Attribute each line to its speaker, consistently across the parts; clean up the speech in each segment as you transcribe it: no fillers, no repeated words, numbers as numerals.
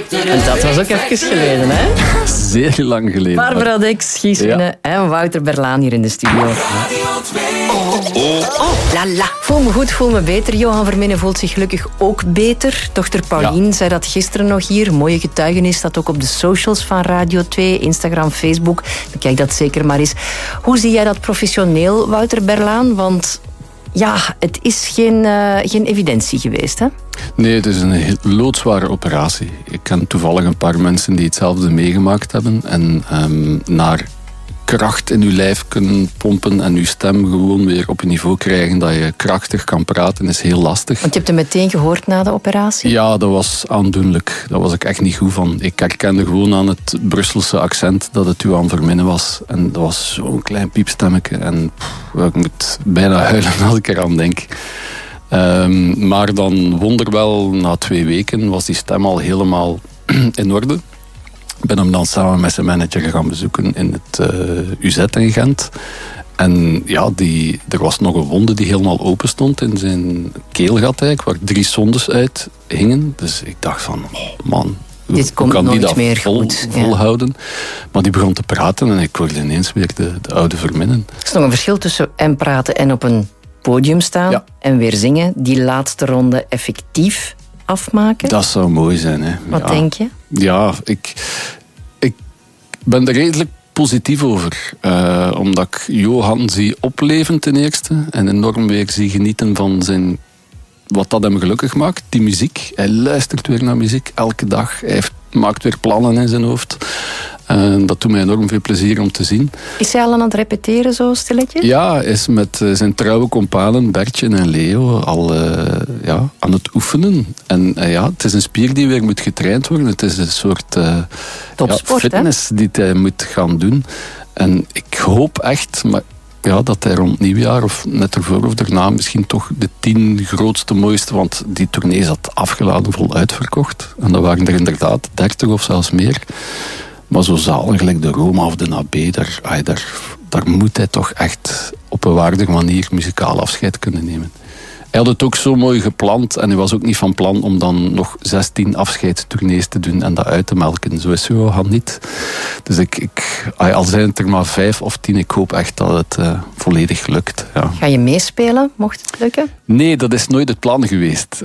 Speaker 1: En dat was ook even geleden, hè?
Speaker 2: Zeer lang geleden.
Speaker 1: Barbara Dex, Guus Winne en Wouter Berlaan hier in de studio. La la. Voel me goed, voel me beter. Johan Verminnen voelt zich gelukkig ook beter. Dochter Paulien zei dat gisteren nog hier. Mooie getuigenis, dat ook op de socials van Radio 2, Instagram, Facebook. Bekijk dat zeker maar eens. Hoe zie jij dat professioneel, Wouter Berlaan? Want ja, het is geen evidentie geweest, hè?
Speaker 2: Nee, het is een loodzware operatie. Ik ken toevallig een paar mensen die hetzelfde meegemaakt hebben. En naar kracht in je lijf kunnen pompen en je stem gewoon weer op een niveau krijgen dat je krachtig kan praten, is heel lastig.
Speaker 1: Want je hebt het meteen gehoord na de operatie?
Speaker 2: Ja, dat was aandoenlijk. Daar was ik echt niet goed van. Ik herkende gewoon aan het Brusselse accent dat het Johan Verminnen was. En dat was zo'n klein piepstemmetje. En ik moet bijna huilen als ik eraan denk. Maar dan wonderwel, na 2 weken was die stem al helemaal in orde. Ik ben hem dan samen met zijn manager gaan bezoeken in het UZ in Gent. En ja, er was nog een wonde die helemaal open stond in zijn keelgat eigenlijk, waar 3 sondes uit hingen. Dus ik dacht van, oh man,
Speaker 1: dit komt
Speaker 2: kan
Speaker 1: nooit
Speaker 2: die dat
Speaker 1: meer goed
Speaker 2: volhouden? Ja. Maar die begon te praten en ik hoorde ineens weer de oude Verminnen.
Speaker 1: Er is nog een verschil tussen en praten en op een podium staan en weer zingen. Die laatste ronde effectief afmaken?
Speaker 2: Dat zou mooi zijn. Hè.
Speaker 1: Wat denk je?
Speaker 2: Ja, ik ben er redelijk positief over. Omdat ik Johan zie opleven ten eerste. En enorm weer zie genieten van wat dat hem gelukkig maakt. Die muziek. Hij luistert weer naar muziek elke dag. Hij maakt weer plannen in zijn hoofd. Dat doet mij enorm veel plezier om te zien.
Speaker 1: Is hij al aan het repeteren zo stilletjes?
Speaker 2: Ja, hij is met zijn trouwe companen Bertje en Leo al aan het oefenen. En het is een spier die weer moet getraind worden. Het is een soort fitness die hij moet gaan doen. En ik hoop echt dat hij rond nieuwjaar of net ervoor of daarna misschien toch de 10 grootste, mooiste, want die tournee zat afgeladen, vol uitverkocht. En dat waren er inderdaad 30 of zelfs meer. Maar zo zalig, gelijk de Roma of de Nabé, daar moet hij toch echt op een waardige manier muzikaal afscheid kunnen nemen. Hij had het ook zo mooi gepland en hij was ook niet van plan om dan nog 16 afscheidstournees te doen en dat uit te melken. Zo is Johan niet. Dus al zijn het er maar 5 of 10, ik hoop echt dat het volledig lukt. Ja.
Speaker 1: Ga je meespelen, mocht het lukken?
Speaker 2: Nee, dat is nooit het plan geweest.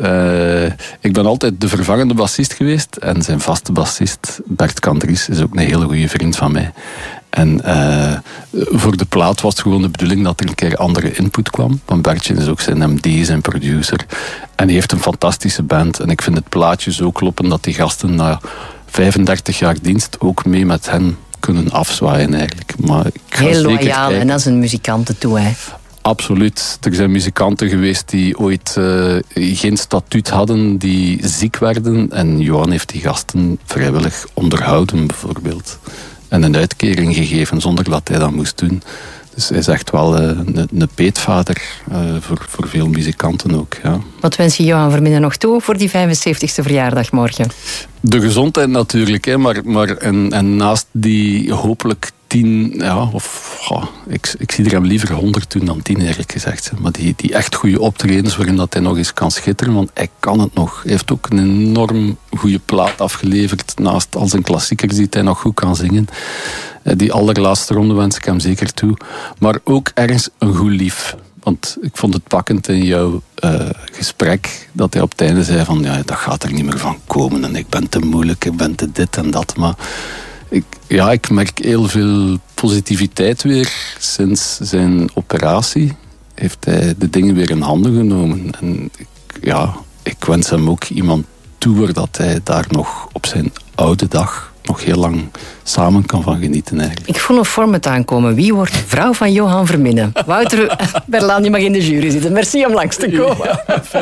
Speaker 2: Ik ben altijd de vervangende bassist geweest en zijn vaste bassist, Bert Kandries, is ook een hele goede vriend van mij. En voor de plaat was het gewoon de bedoeling dat er een keer andere input kwam. Want Bertje is ook zijn MD, zijn producer. En hij heeft een fantastische band. En ik vind het plaatje zo kloppen dat die gasten na 35 jaar dienst ook mee met hen kunnen afzwaaien eigenlijk. Maar ik ga
Speaker 1: heel
Speaker 2: zeker
Speaker 1: loyaal
Speaker 2: kijken.
Speaker 1: en dat is een muzikanten toe, hè?
Speaker 2: Absoluut. Er zijn muzikanten geweest die ooit geen statuut hadden, die ziek werden. En Johan heeft die gasten vrijwillig onderhouden bijvoorbeeld. En een uitkering gegeven zonder dat hij dat moest doen. Dus hij is echt wel een peetvader voor veel muzikanten ook. Ja.
Speaker 1: Wat wens je Johan Verminnen nog toe voor die 75ste verjaardag morgen?
Speaker 2: De gezondheid natuurlijk, hè, maar en naast die hopelijk 10, ik zie er hem liever 100 doen dan 10 eerlijk gezegd. Maar die echt goede optredens waarin dat hij nog eens kan schitteren, want hij kan het nog. Hij heeft ook een enorm goede plaat afgeleverd, naast al zijn klassiekers die hij nog goed kan zingen. Die allerlaatste ronde wens ik hem zeker toe. Maar ook ergens een goed lief. Want ik vond het pakkend in jouw gesprek dat hij op het einde zei van dat gaat er niet meer van komen en ik ben te moeilijk, ik ben te dit en dat. Maar ik merk heel veel positiviteit weer sinds zijn operatie. Heeft hij de dingen weer in handen genomen. En ik wens hem ook iemand toe waar dat hij daar nog op zijn oude dag nog heel lang samen kan van genieten eigenlijk.
Speaker 1: Ik voel een format aankomen. Wie wordt vrouw van Johan Verminnen? Wouter Berlaan, je mag in de jury zitten. Merci om langs te komen. Ja,